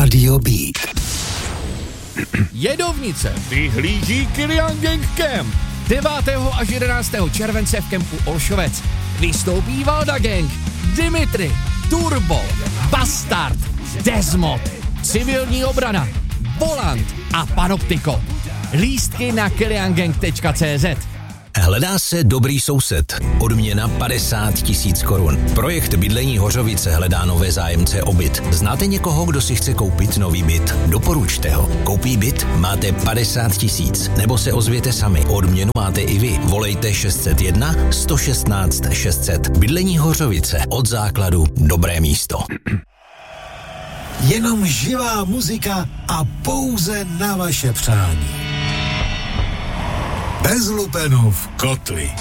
Rádio Beat. Jedovnice vyhlíží Kilian Gang Camp. 9. až 11. července v kempu Olšovec vystoupí Valda Gang, Dimitri, Turbo, Bastard, Desmod, Civilní obrana, Volant a Panoptiko. Lístky na kiliangang.cz. Hledá se dobrý soused. Odměna 50 000 korun. Projekt Bydlení Hořovice hledá nové zájemce o byt. Znáte někoho, kdo si chce koupit nový byt? Doporučte ho. Koupí byt? Máte 50 000. Nebo se ozvěte sami. Odměnu máte i vy. Volejte 601 116 600. Bydlení Hořovice. Od základu dobré místo. Jenom živá muzika a pouze na vaše přání. Bez lupenů v kotli.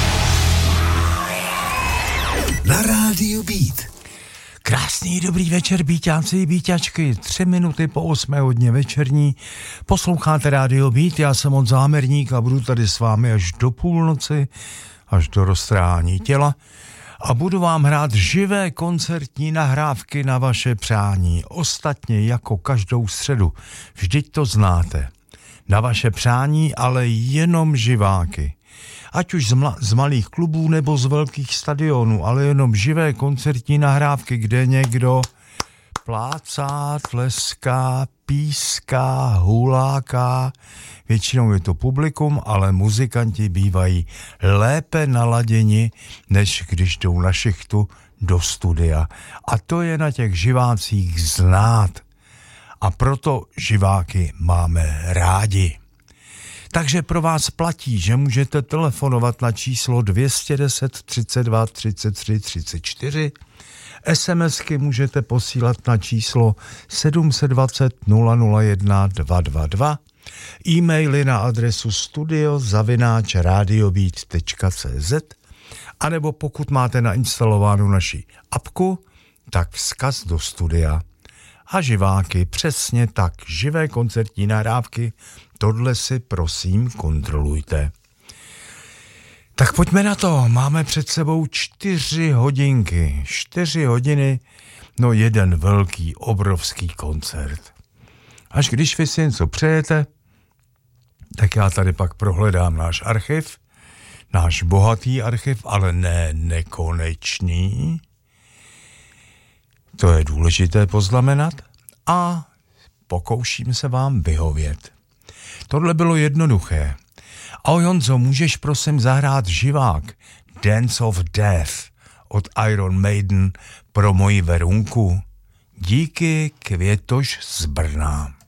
Na Rádiu Beat. Krásný dobrý večer, býťáci i býťačky. 3 minuty po 8 hodně večerní. Posloucháte Rádio Beat, já jsem od Zámerník a budu tady s vámi až do půlnoci, až do roztrhání těla. A budu vám hrát živé koncertní nahrávky na vaše přání. Ostatně jako každou středu. Vždyť to znáte. Na vaše přání, ale jenom živáky. Ať už z malých klubů nebo z velkých stadionů, ale jenom živé koncertní nahrávky, kde někdo plácá, tleská, píská, huláká. Většinou je to publikum, ale muzikanti bývají lépe naladěni, než když jdou na šichtu do studia. A to je na těch živácích znát. A proto živáky máme rádi. Takže pro vás platí, že můžete telefonovat na číslo 210 32 33 34, SMSky můžete posílat na číslo 720 001 222, e-maily na adresu studio@radiobeat.cz, anebo pokud máte nainstalovánu naši apku, tak vzkaz do studia. A živáky, přesně tak, živé koncertní nahrávky, tohle si prosím kontrolujte. Tak pojďme na to, máme před sebou 4 hodinky, 4 hodiny, no jeden velký, obrovský koncert. Až když vy si něco přejete, tak já tady pak prohledám náš archiv, náš bohatý archiv, ale ne nekonečný. To je důležité poznamenat a pokouším se vám vyhovět. Tohle bylo jednoduché. Ahoj Honzo, můžeš prosím zahrát živák Dance of Death od Iron Maiden pro moji Verunku? Díky, Květoš z Brna.